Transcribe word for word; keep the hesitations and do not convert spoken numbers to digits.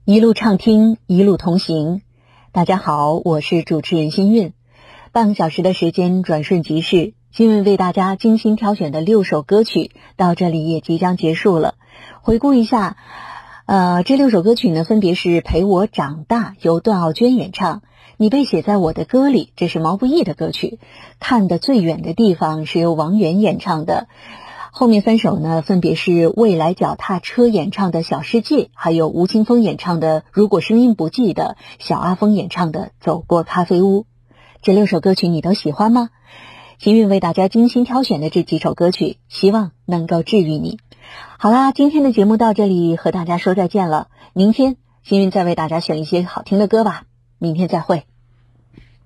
一路畅听，一路同行。大家好，我是主持人新韵。半个小时的时间转瞬即逝，新韵为大家精心挑选的六首歌曲到这里也即将结束了。回顾一下，呃，这六首歌曲呢，分别是《陪我长大》由段奥娟演唱，《你被写在我的歌里》这是毛不易的歌曲，《看得最远的地方》是由王源演唱的。后面三首呢，分别是未来脚踏车演唱的《小世界》，还有吴青峰演唱的《如果声音不记得》，小阿峰演唱的《走过咖啡屋》。这六首歌曲你都喜欢吗？新韵为大家精心挑选的这几首歌曲，希望能够治愈你。好啦，今天的节目到这里和大家说再见了。明天新韵再为大家选一些好听的歌吧。明天再会。